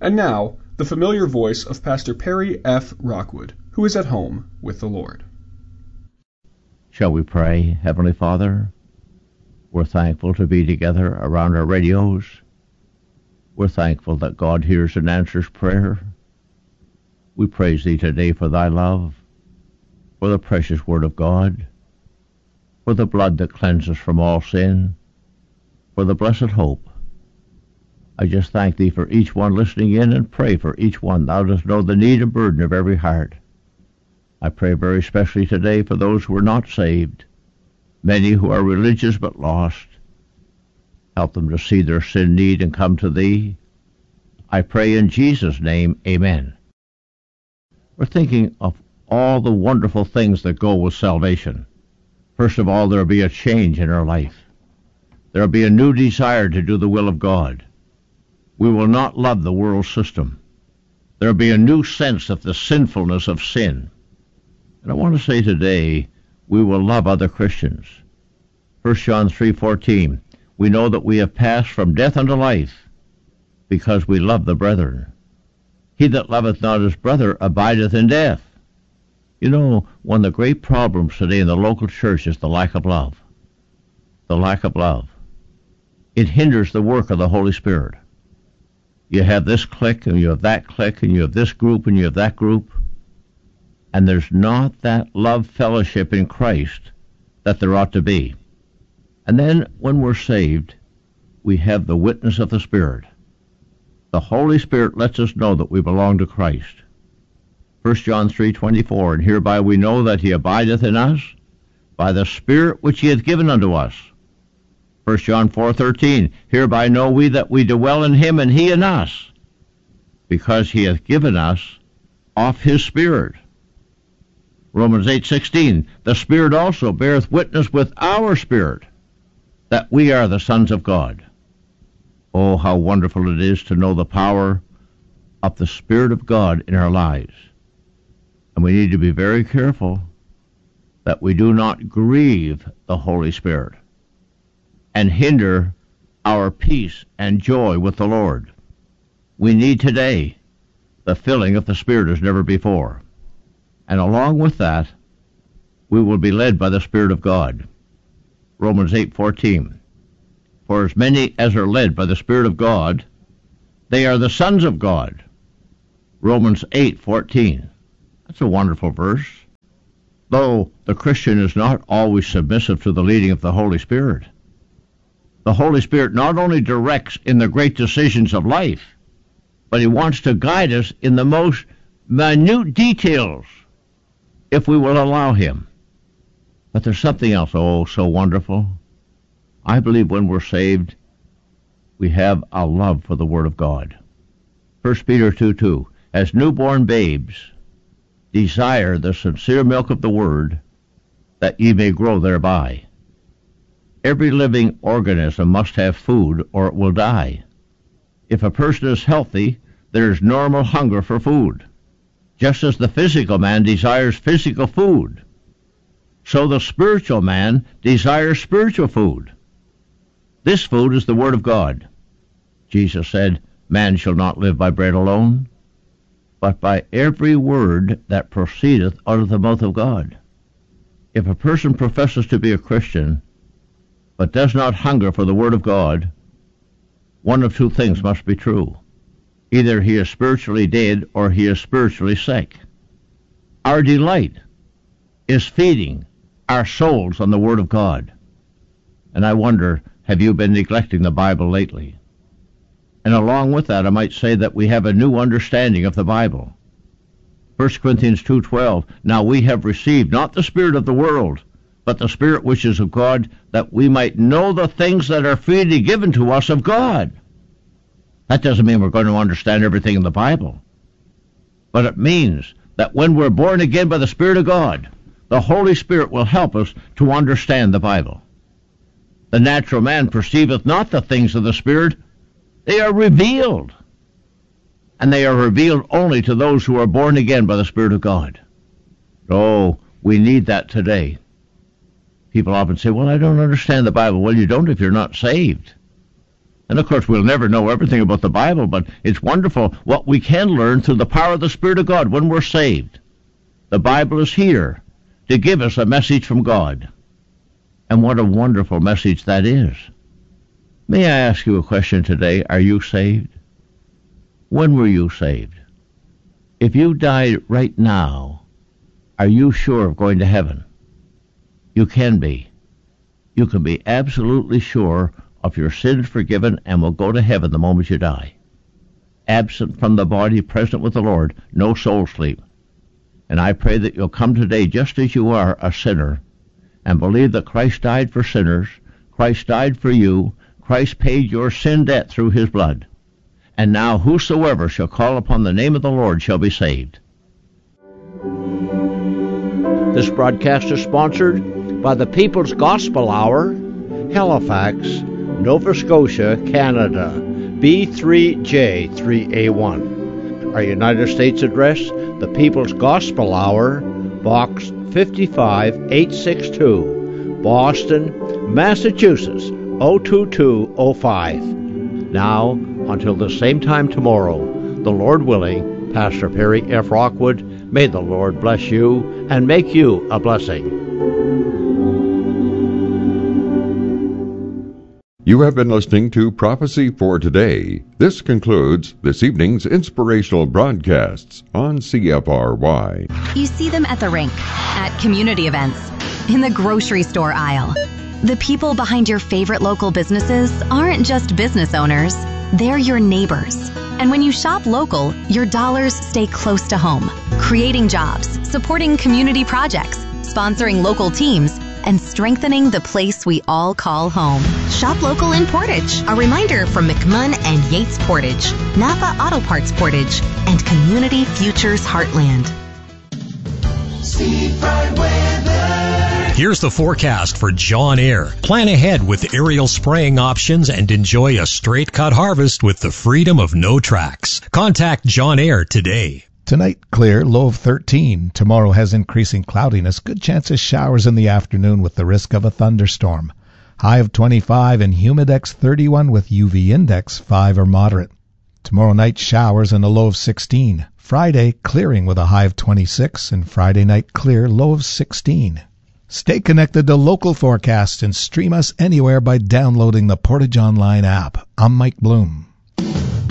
And now, the familiar voice of Pastor Perry F. Rockwood, who is at home with the Lord. Shall we pray? Heavenly Father, we're thankful to be together around our radios. We're thankful that God hears and answers prayer. We praise Thee today for Thy love, for the precious Word of God, for the blood that cleanses from all sin, for the blessed hope. I just thank Thee for each one listening in and pray for each one. Thou dost know the need and burden of every heart. I pray very especially today for those who are not saved, many who are religious but lost. Help them to see their sin need and come to Thee. I pray in Jesus' name, amen. We're thinking of all the wonderful things that go with salvation. First of all, there will be a change in our life. There will be a new desire to do the will of God. We will not love the world system. There will be a new sense of the sinfulness of sin. And I want to say today, we will love other Christians. 1 John 3:14, we know that we have passed from death unto life, because we love the brethren. He that loveth not his brother abideth in death. You know, one of the great problems today in the local church is the lack of love. The lack of love. It hinders the work of the Holy Spirit. You have this clique, and you have that clique, and you have this group, and you have that group, and there's not that love fellowship in Christ that there ought to be. And then, when we're saved, we have the witness of the Spirit. The Holy Spirit lets us know that we belong to Christ. 1 John 3:24, and hereby we know that He abideth in us, by the Spirit which He hath given unto us. 1 John 4:13, hereby know we that we dwell in Him and He in us, because He hath given us of His Spirit. Romans 8:16, the Spirit also beareth witness with our spirit that we are the sons of God. Oh, how wonderful it is to know the power of the Spirit of God in our lives. And we need to be very careful that we do not grieve the Holy Spirit and hinder our peace and joy with the Lord. We need today the filling of the Spirit as never before. And along with that, we will be led by the Spirit of God. Romans 8:14, for as many as are led by the Spirit of God, they are the sons of God. Romans 8:14. That's a wonderful verse. Though the Christian is not always submissive to the leading of the Holy Spirit, the Holy Spirit not only directs in the great decisions of life, but He wants to guide us in the most minute details, if we will allow Him. But there's something else, oh, so wonderful. I believe when we're saved, we have a love for the Word of God. 1 Peter 2:2, as newborn babes, desire the sincere milk of the Word, that ye may grow thereby. Every living organism must have food, or it will die. If a person is healthy, there is normal hunger for food, just as the physical man desires physical food. So the spiritual man desires spiritual food. This food is the Word of God. Jesus said, man shall not live by bread alone, but by every word that proceedeth out of the mouth of God. If a person professes to be a Christian, but does not hunger for the Word of God, one of two things must be true. Either he is spiritually dead or he is spiritually sick. Our delight is feeding our souls on the Word of God. And I wonder, have you been neglecting the Bible lately? And along with that, I might say that we have a new understanding of the Bible. 1 Corinthians 2:12, now we have received not the spirit of the world, but the Spirit which is of God, that we might know the things that are freely given to us of God. That doesn't mean we're going to understand everything in the Bible. But it means that when we're born again by the Spirit of God, the Holy Spirit will help us to understand the Bible. The natural man perceiveth not the things of the Spirit. They are revealed. And they are revealed only to those who are born again by the Spirit of God. Oh, we need that today. People often say, well, I don't understand the Bible. Well, you don't if you're not saved. And of course, we'll never know everything about the Bible, but it's wonderful what we can learn through the power of the Spirit of God when we're saved. The Bible is here to give us a message from God. And what a wonderful message that is. May I ask you a question today? Are you saved? When were you saved? If you died right now, are you sure of going to heaven? You can be. You can be absolutely sure of your sins forgiven and will go to heaven the moment you die. Absent from the body, present with the Lord, no soul sleep. And I pray that you'll come today just as you are, a sinner, and believe that Christ died for sinners, Christ died for you, Christ paid your sin debt through his blood. And now whosoever shall call upon the name of the Lord shall be saved. This broadcast is sponsored by the People's Gospel Hour, Halifax, Nova Scotia, Canada, B3J3A1. Our United States address, the People's Gospel Hour, Box 55862, Boston, Massachusetts, 02205. Now, until the same time tomorrow, the Lord willing, Pastor Perry F. Rockwood, may the Lord bless you and make you a blessing. You have been listening to Prophecy for Today. This concludes this evening's inspirational broadcasts on CFRY. You see them at the rink, at community events, in the grocery store aisle. The people behind your favorite local businesses aren't just business owners, they're your neighbors. And when you shop local, your dollars stay close to home, creating jobs, supporting community projects, sponsoring local teams, and strengthening the place we all call home. Shop local in Portage. A reminder from McMunn and Yates Portage, Napa Auto Parts Portage, and Community Futures Heartland. Here's the forecast for John Eyre. Plan ahead with aerial spraying options and enjoy a straight cut harvest with the freedom of no tracks. Contact John Eyre today. Tonight, clear, low of 13. Tomorrow has increasing cloudiness. Good chance of showers in the afternoon with the risk of a thunderstorm. High of 25 and humidex 31 with UV index 5 or moderate. Tomorrow night, showers and a low of 16. Friday, clearing with a high of 26 and Friday night clear, low of 16. Stay connected to local forecasts and stream us anywhere by downloading the Portage Online app. I'm Mike Bloom.